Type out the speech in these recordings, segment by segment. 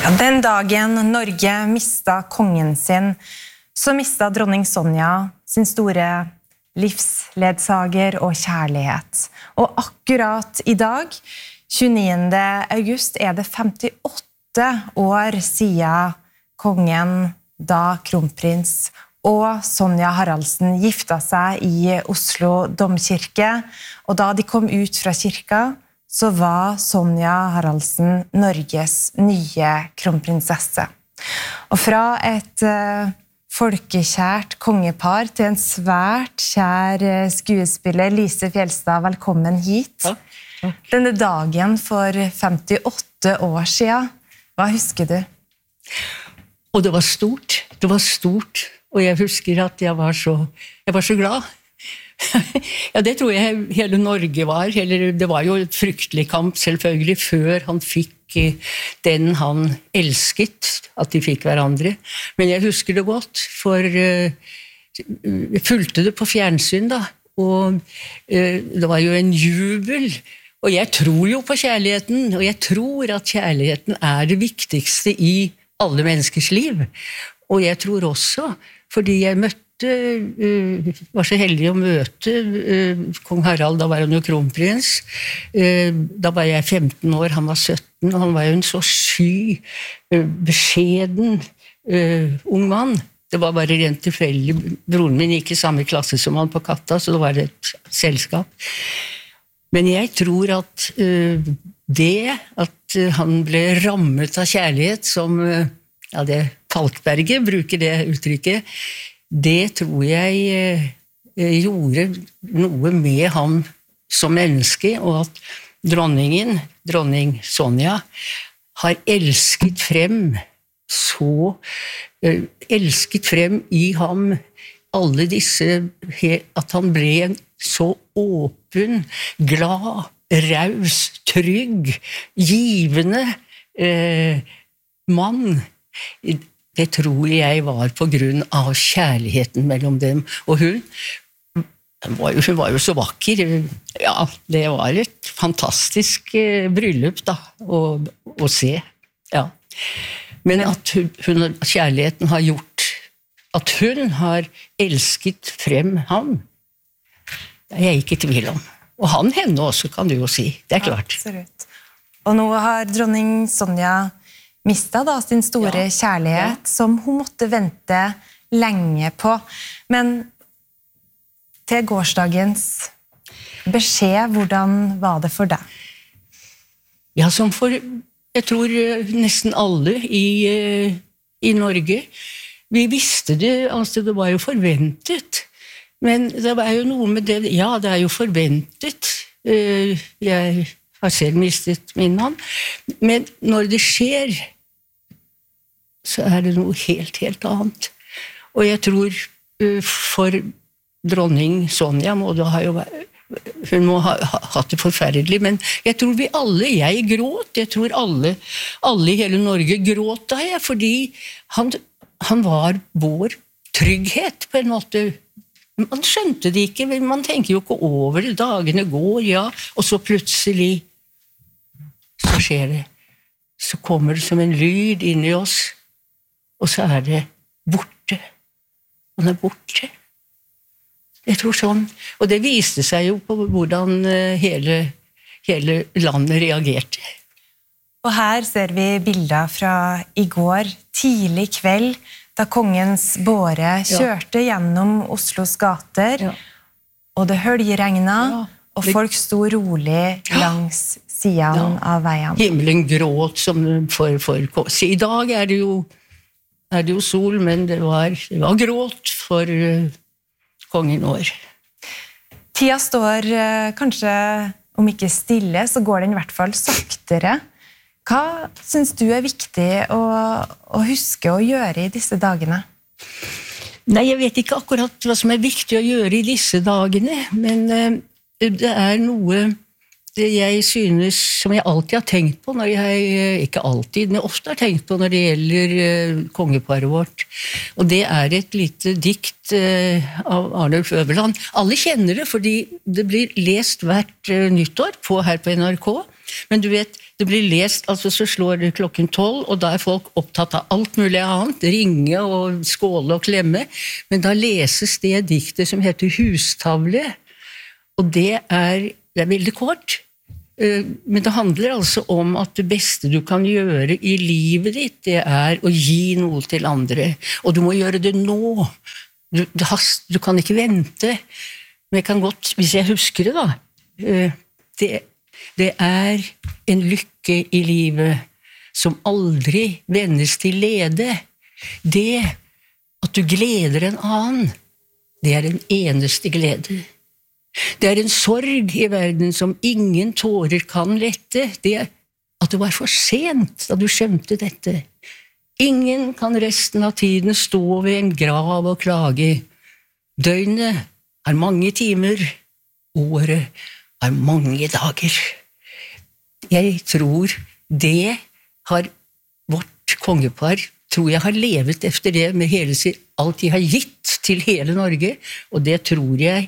Den dagen Norge mistet kongen sin, så mistet dronning Sonja sin store livsledsager og kjærlighet. Og akkurat i dag, 29. august, det 58 år siden kongen, da kronprins og Sonja Haraldsen gifta seg i Oslo domkirke, og da de kom ut fra kirka, så var Sonja Haraldsen Norges nye kronprinsesse. Og fra et folkekjært kongepar til en svært kjær skuespiller, Lise Fjelstad, velkommen hit. Denne dagen for 58 år siden, hva husker du? Og det var stort, og jeg husker at jeg var så glad. Ja, det tror jeg hele Norge var. Det var jo et fryktelig kamp, selvfølgelig, før han fikk den han elsket, at de fikk hverandre. Men jeg husker det godt, for jeg fulgte det på fjernsyn da, og det var jo en jubel. Og jeg tror jo på kjærligheten, og jeg tror at kjærligheten det viktigste i alle menneskers liv. Og jeg tror også, fordi jeg var så heldig å møte kong Harald, da var han jo kronprins. Da var jeg 15 år, han var 17, og han var jo en så sky, beskjeden ung mann. Det var bare rent tilfeldig. Broren min gikk i samme klasse som han på Katta, så det var et selskap. Men jeg tror at at han ble rammet av kjærlighet, som Falkberget bruker det uttrykket, det tror jeg gjorde noe med ham som menneske, og at dronning Sonja, har elsket frem i ham alle disse, at han ble en så åpen, glad, raus, trygg, givende mann. Det tror jeg var på grunn av kjærligheten mellom dem. Og hun var jo så vakker. Ja, det var et fantastisk bryllup da, å se. Ja. Men at kjærligheten har gjort, at hun har elsket frem ham, det jeg ikke i tvil om. Og han henne også, kan du jo si. Det klart. Absolutt. Og nå har dronning Sonja mistet da sin store kjærlighet, som hun måtte vente lenge på. Men til gårsdagens beskjed, hvordan var det for deg? Ja, som for, jeg tror nesten alle i Norge, vi visste det, altså det var jo forventet. Men det var jo noe med det, ja, det jo forventet. Jeg har selv mistet min mann. Men når det skjer, så det noe helt annet. Og jeg tror for dronning Sonja hun må ha hatt det forferdelig, men jeg tror vi alle, jeg gråt, jeg tror alle i hele Norge gråt da jeg, fordi han var vår trygghet på en måte. Man skjønte det ikke, man tenker jo ikke over det, dagene går, ja, og så plutselig så skjer det, så kommer det som en lyd inn i oss, og så det borte. Han borte. Jeg tror sånn. Og det viste seg jo på hvordan hele landet reagerte. Og her ser vi bilder fra i går, tidlig kveld, da kongens båre kjørte gjennom Oslos gater, og det høljeregnet, og folk sto rolig langs siden av veien. Himmelen gråt som I dag det jo sol, men det var gråt for kongen vår. Tida står kanskje, om ikke stille, så går den i hvert fall saktere. Hva synes du viktig å huske å gjøre i disse dagene? Nei, jeg vet ikke akkurat hva som viktig å gjøre i disse dagene, men det noe jeg synes, som jeg alltid har tenkt på, når ikke alltid, men ofte har tenkt på når det gjelder kongeparet vårt, og det et lite dikt av Arnulf Øverland. Alle kjenner det, fordi det blir lest hvert nyttår her på NRK, Men du vet, det blir lest, altså så slår det klokken 12, og da folk opptatt av alt mulig annet, ringe og skåle og klemme, men da leses det diktet som heter Hustavle, og det er veldig kort, men det handler altså om at det beste du kan gjøre i livet ditt, det er å gi noe til andre, og du må gjøre det nå. Du kan ikke vente, men jeg kan godt, hvis jeg husker det da, det er en lykke i livet som aldri vendes til lede. Det at du gleder en annen, det er den eneste glede. Det er en sorg i verden som ingen tårer kan lette. Det at det var for sent da du skjønte dette. Ingen kan resten av tiden stå ved en grav og klage. Døgnet er mange timer, året er mange dager. Jeg tror det har vårt kongepar, tror jeg har levet efter det med alt de har gitt til hele Norge, og det tror jeg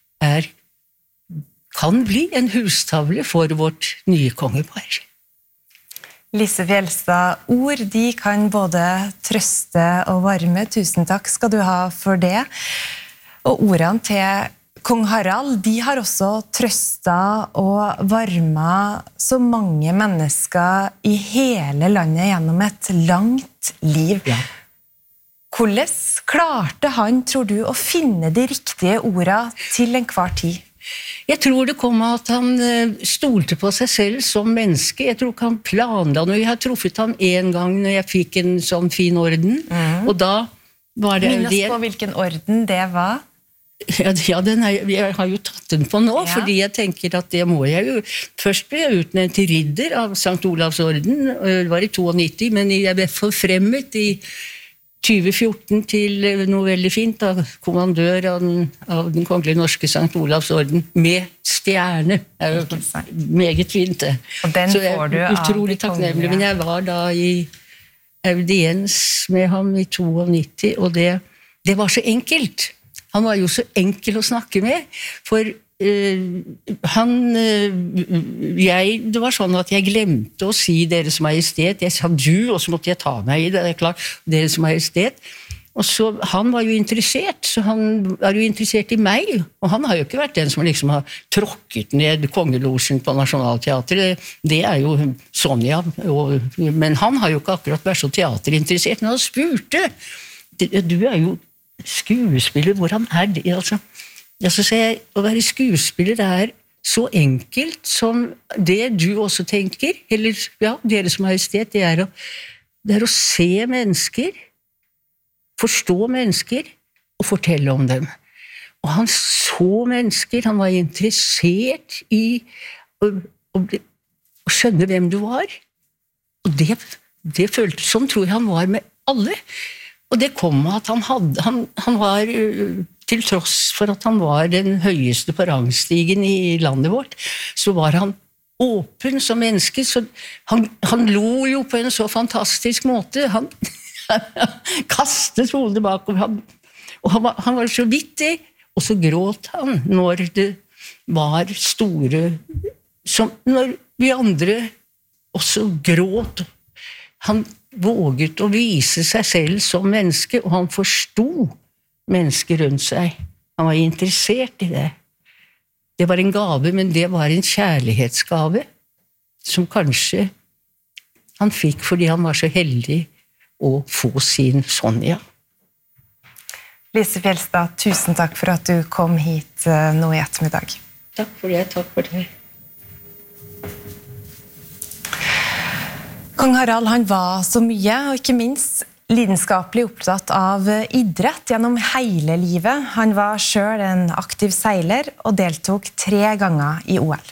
kan bli en hustavle for vårt nye kongepar. Lise Fjelstad, ord de kan både trøste og varme. Tusen takk skal du ha for det. Og ordene til Kong Harald, de har også trøstet og varmet så mange mennesker i hele landet gjennom et langt liv. Ja. Hvordan klarte han, tror du, å finne de riktige ordene til enhver tid? Jeg tror det kom av at han stolte på seg selv som menneske. Jeg tror ikke han planla noe. Jeg har truffet ham en gang når jeg fikk en sånn fin orden, og da var det... Minn oss på hvilken orden det var. Ja, jeg har jo tatt den på nå, fordi jeg tenker at det må jeg jo. Først ble jeg utnevnt til ridder av Sankt Olavs orden, det var i 92, men jeg ble forfremmet i 2014 til noe veldig fint, da, kommandør av den kongelige norske Sankt Olavs orden, med stjerne. Det er jo meget fint det. Og den så jeg får du av utrolig takknemlig, men jeg var da i audiens med ham i 92, og det var så enkelt. Han var jo så enkel å snakke med, for det var sånn at jeg glemte å si Deres Majestet. Jeg sa du, og så måtte jeg ta meg i det, det er klart, Deres Majestet. Og så, han var jo interessert, så han var jo interessert i meg, og han har jo ikke vært den som liksom har tråkket ned kongelosjen på Nationaltheatret, det er jo Sonja, men han har jo ikke akkurat vært så teaterinteressert, men han spurte, du er jo skuespiller, hvordan er det? Altså så jeg, å være skuespiller er så enkelt som det du også tenker, eller ja, Deres Majestet, det er å se mennesker, forstå mennesker og fortelle om dem. Og han så mennesker, han var interessert i å skjønne hvem du var. Og det føltes, sånn tror jeg han var med alle. Og det kom med at han var, til tross for at han var den høyeste på rangstigen i landet vårt, så var han åpen som menneske, så han lo jo på en så fantastisk måte, han kastet hodet bakom, og han var så vittig, og så gråt han når det var store, som når vi andre også gråt. Han våget å vise seg selv som menneske, og han forstod mennesker rundt seg. Han var interessert i det. Det var en gave, men det var en kjærlighetsgave, som kanskje han fikk fordi han var så heldig å få sin Sonja. Lise Fjelstad, tusen takk for at du kom hit nå i ettermiddag. Takk for det, takk for det. Kong Harald, han var så mye, og ikke minst lidenskapelig opptatt av idrett gjennom hele livet. Han var selv en aktiv seiler og deltok 3 ganger i OL.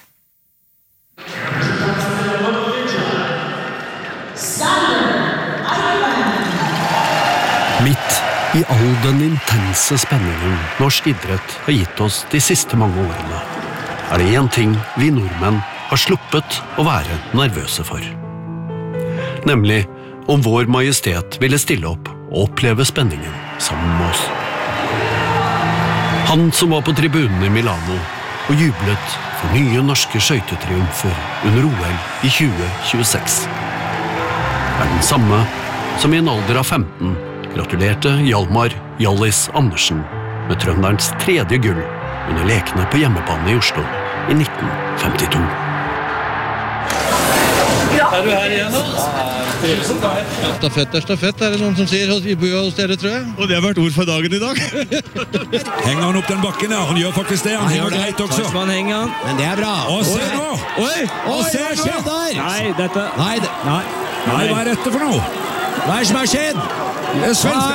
Midt i all den intense spenningen norsk idrett har gitt oss de siste mange årene, er det en ting vi nordmenn har sluppet å være nervøse for. Nemlig om vår majestet ville stille opp og oppleve spenningen sammen med oss. Han som var på tribunen i Milano og jublet for nye norske skøytetriumfer under OL i 2026. Er den samme som i en alder av 15 gratulerte Hjalmar Hjallis Andersen med trønderens 3. gull under lekene på hjemmebane i Oslo i 1952. Er du her igjen da? Stafett er stafett, er det noen som sier i bua hos dere, tror jeg. Og det har vært ord for dagen i dag. Henger han opp den bakken, ja? Han gjør faktisk det. Han henger greit også. Henger han. Men det er bra. Og se nå! Oi, se hva skjedde der? Nei, dette... Nei, hva er dette for noe? Hva er det som har skjedd? Han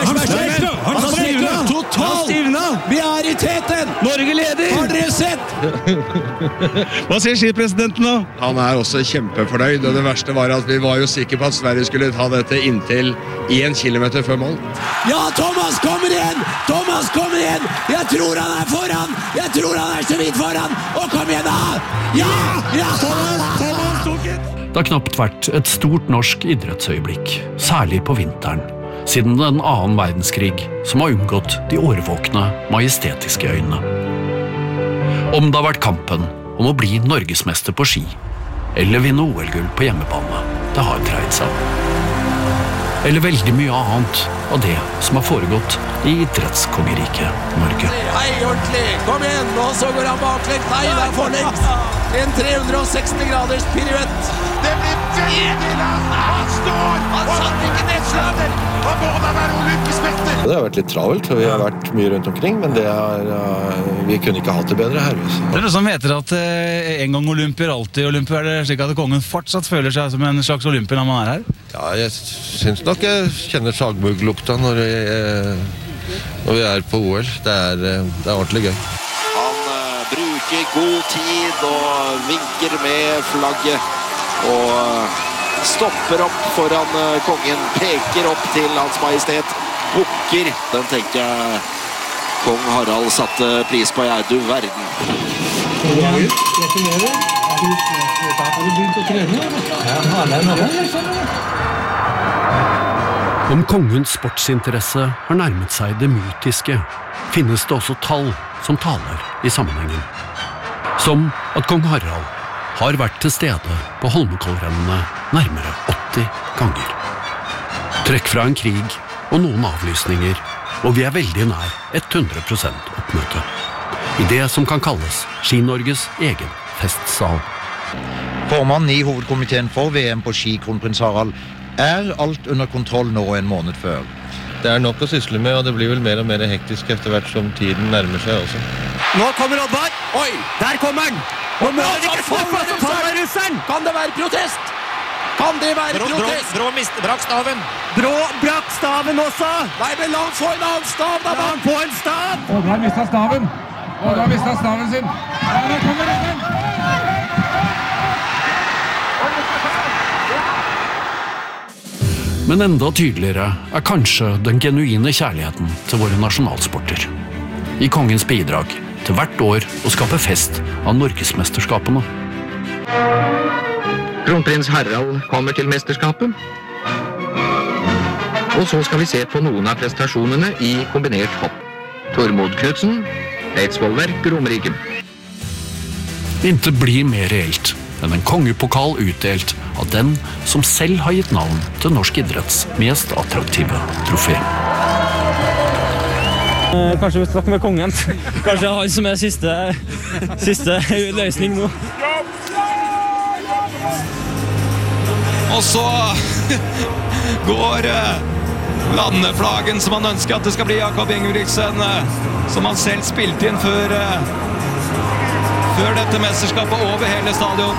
stivna! Totalt! Vi er i teten! Norge leder! Har dere sett? Hva sier skipresidenten da? Han er også kjempefornøyd, og det verste var at vi var jo sikre på at Sverige skulle ta dette inntil 1 kilometer før mål. Ja, Thomas kommer igjen! Thomas kommer igjen! Jeg tror han er foran! Jeg tror han er så vidt foran! Og kom igjen da! Ja! Thomas tok den! Det har knapt vært et stort norsk idrettsøyeblikk, særlig på vinteren, siden den 2. verdenskrig som har unngått de årvåkne, majestetiske øynene. Om det har vært kampen om å bli norgesmester på ski, eller vinne OL-gull på hjemmebane, det har dreid seg om. Eller veldig mye annet av det som har foregått i idrettskongeriket Norge. Hei, ordentlig! Kom igjen! Og så går han baklengs. Nei, det er forlengs! En 360 graders piruett. Det blir veldig langt! Han står! Han satt ikke nedslader! Han må da være olympisk mester! Det har vært litt travelt, og vi har vært mye rundt omkring, men vi kunne ikke hatt det bedre her. Det er noe som heter at en gang olympier, alltid olympier. Er det slik at kongen fortsatt føler seg som en slags olympier når man er her? Ja, jeg synes nok jeg kjenner sagmugglukta når vi er på OL. Det er ordentlig gøy. Han bruker god tid og vinker med flagget og stopper opp foran kongen, peker opp til Hans Majestet, bukker. Den tenker jeg kong Harald satte pris på, du verden. Gratulerer. Har du begynt å trene? Om kongens sportsinteresse har nærmet seg det mytiske, finnes det også tall som taler i sammenhengen. Som at kong Harald har vært til stede på Holmenkollrennene nærmere 80 ganger. Trekk fra en krig og noen avlysninger, og vi er veldig nær 100% oppmøte. I det som kan kalles Ski-Norges egen festsal. Formannen i hovedkomiteen for VM på ski, kronprins Harald, alt under kontroll nå en måned før. Det er nok å sysle med, og det blir vel mer og mer hektisk etter hvert som tiden nærmer seg også. Nå kommer Oddvar! Oi, der kommer han! Og nå faller russeren! Kan det være protest? Kan det være protest? Brå brakk staven. Brå brakk staven også! Nei, men la han få en annen stav, da! La han få en stav! Oddvar mistet staven. Oddvar mistet staven sin. Ja, nå kommer den! Men enda tydeligere er kanskje den genuine kjærligheten til våre nasjonalsporter. I kongens bidrag til hvert år å skape fest av Norgesmesterskapene. Kronprins Harald kommer til mesterskapet. Og så skal vi se på noen av prestasjonene i kombinert hopp. Tormod Knudsen, Eidsvoll Verk, Romerike. Intet blir mer reelt enn en kongepokal utdelt av den som selv har gitt navn til norsk idretts mest attraktive trofé. Kanskje vi snakker med kongen. Kanskje han som er siste løsning nå. Og så går landeflaggen som han ønsker at det skal bli Jakob Ingebrigtsen, som han selv spilte inn før dette mesterskapet over hele stadion.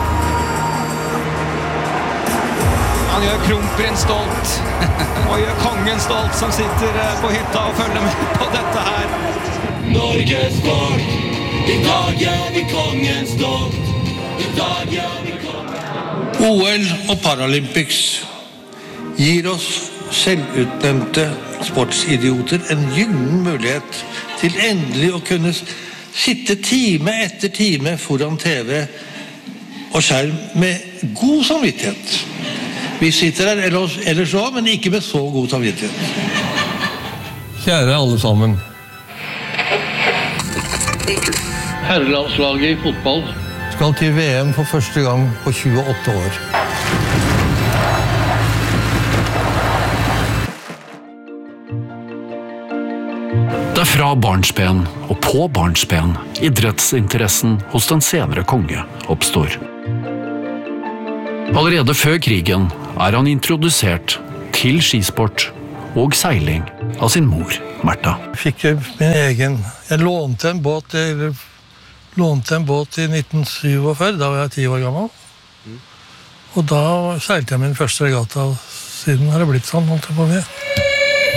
Han gjør kronprins stolt, og gjør kongen stolt som sitter på hytta og følger med på dette her. Norges folk, i dag gjør vi kongen stolt, i dag gjør vi kongen. OL og Paralympics gir oss selvutnevnte sportsidioter en gyllen mulighet til endelig å kunne sitte time etter time foran TV og skjerm med god samvittighet. Vi sitter her ellers også, men ikke med så god samvittighet. Kjære alle sammen. Herrelandslaget i fotball Skal til VM for første gang på 28 år. Det er fra barnsben og på barnsben idrettsinteressen hos den senere konge oppstår. Allerede før krigen er han introdusert til skisport og seiling av sin mor, Märtha. Fikk jeg min egen. Jeg lånte en båt i 1947, da var jeg 10 år gammel. Og da seilte jeg min første regatta, siden har det blitt sånn, holdt jeg på med.